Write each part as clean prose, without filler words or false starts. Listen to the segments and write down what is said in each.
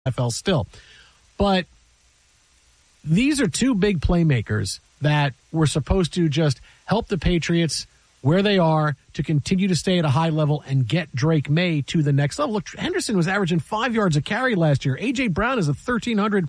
NFL still. But these are two big playmakers that were supposed to just help the Patriots where they are to continue to stay at a high level and get Drake May to the next level. Look, Henderson was averaging 5 yards a carry last year. A.J. Brown is a 1,300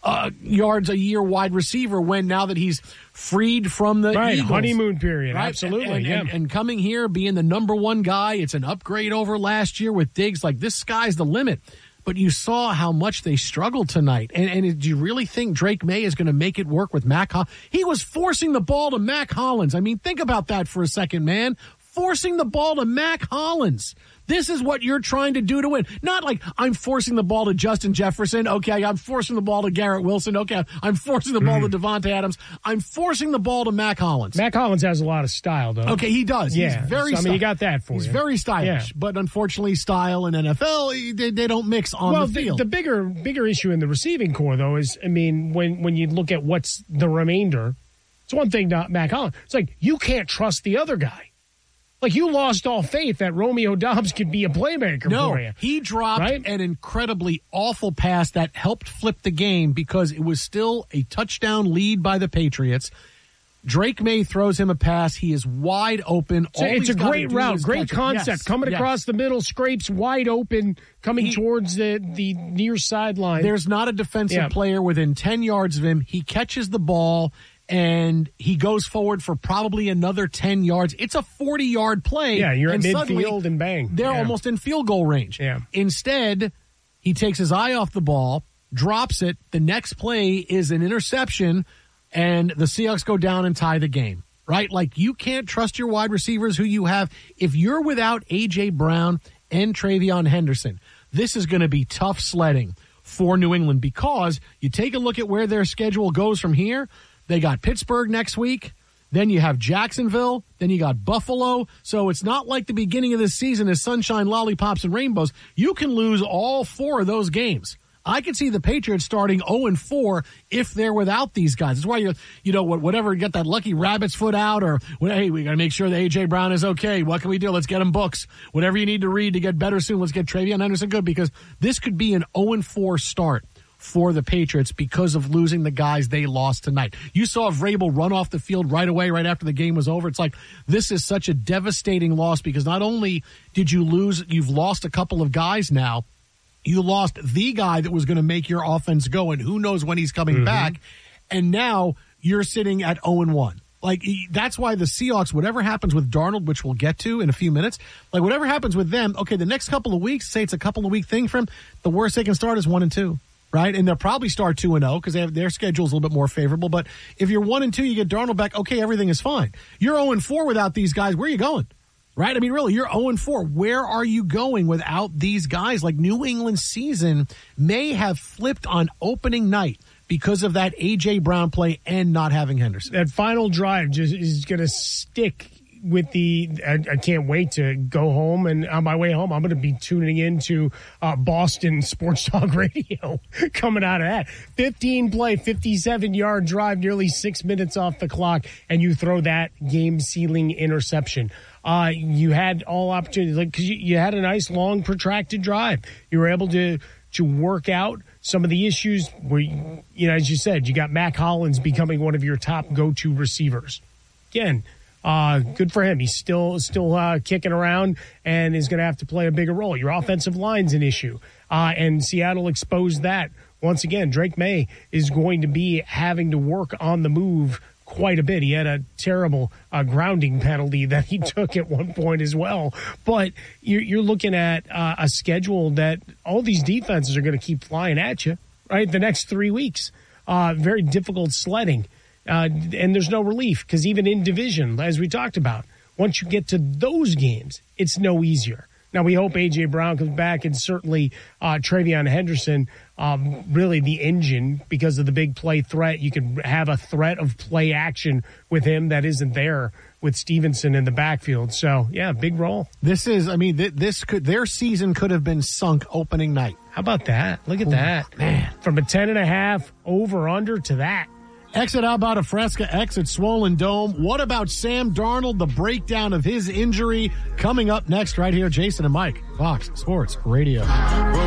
yards a year wide receiver now that he's freed from the Eagles. Honeymoon period, right? absolutely. And coming here, being the number one guy, it's an upgrade over last year with Diggs. Like, this sky's the limit. But you saw how much they struggled tonight. And do you really think Drake May is going to make it work with Mac Hollins? He was forcing the ball to Mac Hollins. I mean, think about that for a second, man. Forcing the ball to Mac Hollins. This is what you're trying to do to win. Not like I'm forcing the ball to Justin Jefferson. Okay, I'm forcing the ball to Garrett Wilson. Okay, I'm forcing the ball to Devontae Adams. I'm forcing the ball to Mac Hollins. Mac Hollins has a lot of style, though. Okay, he does. Yeah, he's very. I mean, you got that for you. He's very stylish, but unfortunately, style and NFL they don't mix on the field. The bigger issue in the receiving core, though, is when you look at what's the remainder, it's one thing not Mac Hollins. It's like you can't trust the other guy. Like, you lost all faith that Romeo Doubs could be a playmaker for you. He dropped an incredibly awful pass that helped flip the game because it was still a touchdown lead by the Patriots. Drake May throws him a pass. He is wide open. It's a great route, great concept. Yes. Coming across the middle, scrapes wide open, coming towards the near sideline. There's not a defensive player within 10 yards of him. He catches the ball, and he goes forward for probably another 10 yards. It's a 40-yard play. Yeah, you're at midfield and bang. They're almost in field goal range. Yeah. Instead, he takes his eye off the ball, drops it. The next play is an interception, and the Seahawks go down and tie the game, right? Like, you can't trust your wide receivers who you have. If you're without A.J. Brown and Travion Henderson, this is going to be tough sledding for New England because you take a look at where their schedule goes from here. They got Pittsburgh next week. Then you have Jacksonville. Then you got Buffalo. So it's not like the beginning of this season is sunshine, lollipops, and rainbows. You can lose all four of those games. I could see the Patriots starting 0-4 if they're without these guys. That's why whatever, you got that lucky rabbit's foot out, or hey, we got to make sure that A.J. Brown is okay. What can we do? Let's get him books. Whatever you need to read to get better soon. Let's get Travion Henderson good, because this could be an 0-4 start for the Patriots because of losing the guys they lost tonight. You saw Vrabel run off the field right away, right after the game was over. It's like, this is such a devastating loss because not only did you lose, you've lost a couple of guys now. You lost the guy that was going to make your offense go, and who knows when he's coming back. And now you're sitting at 0-1. Like, that's why the Seahawks, whatever happens with Darnold, which we'll get to in a few minutes, like, whatever happens with them, okay, the next couple of weeks, say it's a couple of week thing for them, the worst they can start is 1-2. Right? And they'll probably start 2-0 because their schedule's a little bit more favorable. But if you're 1-2, you get Darnold back, okay, everything is fine. You're 0-4 without these guys. Where are you going? Right? I mean, really, you're 0-4. Where are you going without these guys? Like, New England's season may have flipped on opening night because of that A.J. Brown play and not having Henderson. That final drive just is going to stick with I can't wait to go home, and on my way home, I'm going to be tuning into Boston Sports Talk Radio coming out of that. 15-play, 57-yard drive, nearly 6 minutes off the clock, and you throw that game-sealing interception. You had all opportunities, because you had a nice, long, protracted drive. You were able to work out some of the issues where, as you said, you got Mac Hollins becoming one of your top go-to receivers. Again, good for him. He's still kicking around and is going to have to play a bigger role. Your offensive line's an issue, and Seattle exposed that. Once again, Drake May is going to be having to work on the move quite a bit. He had a terrible grounding penalty that he took at one point as well. But you're looking at a schedule that all these defenses are going to keep flying at you, right? The next 3 weeks. Very difficult sledding. And there's no relief because even in division, as we talked about, once you get to those games, it's no easier. Now, we hope A.J. Brown comes back, and certainly Travion Henderson, really the engine because of the big play threat. You can have a threat of play action with him that isn't there with Stevenson in the backfield. So, yeah, big role. This is, their season could have been sunk opening night. How about that? Look at that. Man. From a 10.5 over-under to that. Exit out about a Fresca, exit Swollen Dome. What about Sam Darnold? The breakdown of his injury coming up next right here. Jason and Mike, Fox Sports Radio.